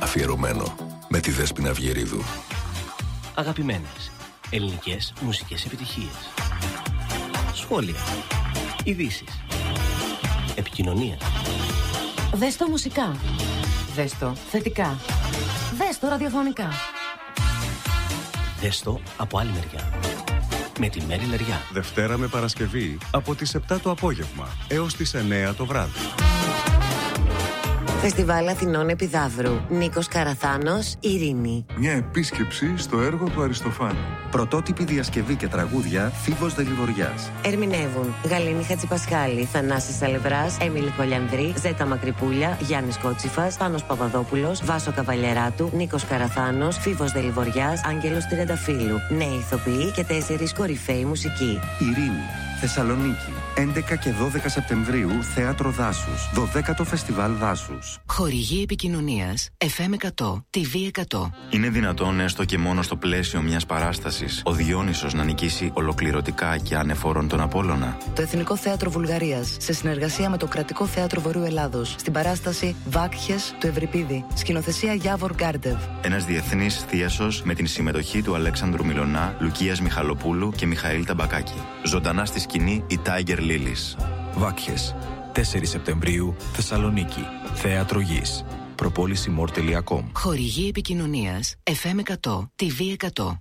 Αφιερωμένο με τη Δέσποινα Αυγερίδου. Αγαπημένες ελληνικές μουσικές επιτυχίες. Σχόλια. Ειδήσεις. Επικοινωνία. Δες το μουσικά. Δες το θετικά. Δες το ραδιοφωνικά. Δες το από άλλη μεριά. Με τη Μέρη Λεριά. Δευτέρα με Παρασκευή από τις 7 το απόγευμα έως τις 9 το βράδυ. Φεστιβάλ Αθηνών Επιδαύρου. Νίκος Καραθάνος, Ειρήνη. Μια επίσκεψη στο έργο του Αριστοφάνη. Πρωτότυπη διασκευή και τραγούδια Φίβος Δελιβοριάς. Ερμηνεύουν Γαλήνη Χατζηπασχάλη, Θανάσης Αλευράς, Έμιλη Κολιανδρή, Ζέτα Μακρυπούλια, Γιάννης Κότσιφας, Πάνος Παπαδόπουλος, Βάσο Καβαλιεράτου, Νίκος Καραθάνος, Φίβος Δελιβοριάς, Άγγελος Τριανταφύλου. Νέοι ηθοποιοί και 4 κορυφαίοι μουσικοί. Ειρήνη, Θεσσαλονίκη. 11 και 12 Σεπτεμβρίου, Θέατρο Δάσους. 12ο Φεστιβάλ Δάσους. Χορηγή επικοινωνίας FM100, TV100. Είναι δυνατόν έστω και μόνο στο πλαίσιο μιας παράστασης ο Διόνυσος να νικήσει ολοκληρωτικά και ανεφόρον τον Απόλλωνα? Το Εθνικό Θέατρο Βουλγαρίας, σε συνεργασία με το Κρατικό Θέατρο Βορείου Ελλάδος, στην παράσταση Βάκχες του Ευρυπίδη, σκηνοθεσία Γιάβορ Γκάρντεβ. Ένας διεθνής θίασος με την συμμετοχή του Αλέξανδρου Μιλωνά, Λουκίας Μιχαλοπούλου και Μιχαήλ Ταμπακάκη. Ζωντανά στη σκηνή η Tiger Lilies. Βάκχες, 4 Σεπτεμβρίου, Θεσσαλονίκη. Θέατρο Γης. Προπόληση more.com. Χορηγή επικοινωνίας FM100, TV100.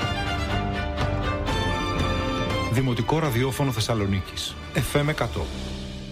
Δημοτικό Ραδιόφωνο Θεσσαλονίκης. FM100.